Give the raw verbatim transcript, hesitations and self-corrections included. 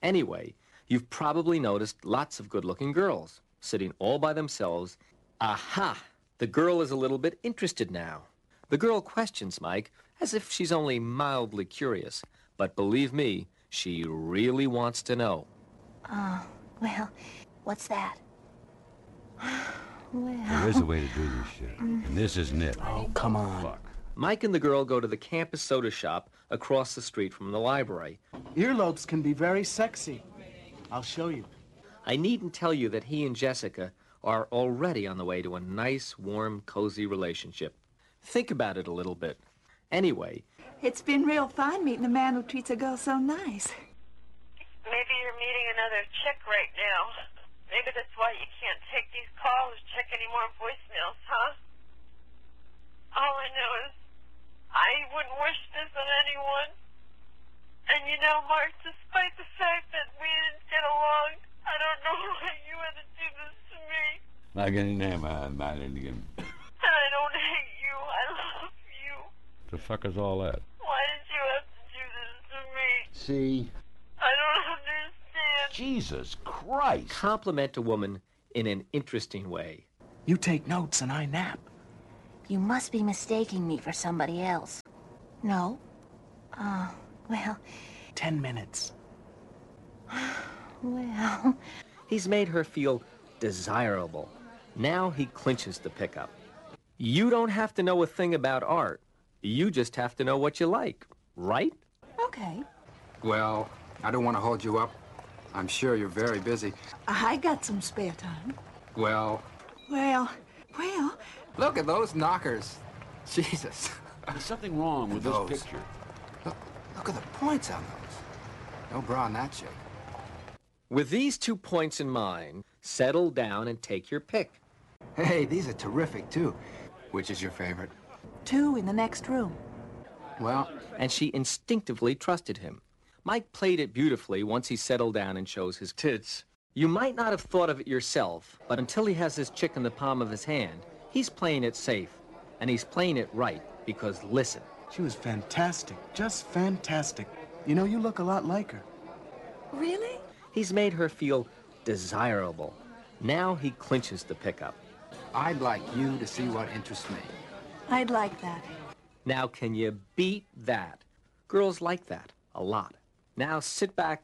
Anyway, you've probably noticed lots of good-looking girls sitting all by themselves. Aha! The girl is a little bit interested now. The girl questions Mike as if she's only mildly curious. But believe me, she really wants to know. Oh, well, what's that? Well... There is a way to do this shit, and this isn't it. Oh, come on. Fuck. Mike and the girl go to the campus soda shop across the street from the library. Earlobes can be very sexy. I'll show you. I needn't tell you that he and Jessica are already on the way to a nice, warm, cozy relationship. Think about it a little bit. Anyway... It's been real fine meeting a man who treats a girl so nice. Maybe you're meeting another chick right now. Maybe that's why you can't take these calls or check any more voicemails, huh? All I know is I wouldn't wish this on anyone. And you know, Mark, despite the fact that we didn't get along, I don't know why you had to do this to me. Like any name, I'm not again. And I don't hate you. I love you. The fuck is all that? Why did you have to do this to me? See? I don't understand. Jesus Christ. Compliment a woman in an interesting way. You take notes and I nap. You must be mistaking me for somebody else. No? Oh, well... Ten minutes. Well... He's made her feel desirable. Now he clinches the pickup. You don't have to know a thing about art. You just have to know what you like, right? Okay. Well, I don't want to hold you up. I'm sure you're very busy. I got some spare time. Well... Well, well... Look at those knockers. Jesus. There's something wrong with Those. this picture. Look, look at the points on those. No bra on that chick. With these two points in mind, settle down and take your pick. Hey, these are terrific, too. Which is your favorite? Two in the next room. Well... And she instinctively trusted him. Mike played it beautifully once he settled down and shows his tits. You might not have thought of it yourself, but until he has this chick in the palm of his hand, he's playing it safe. And he's playing it right, because listen. She was fantastic, just fantastic. You know, you look a lot like her. Really? He's made her feel desirable. Now he clinches the pickup. I'd like you to see what interests me. I'd like that. Now, can you beat that? Girls like that a lot. Now sit back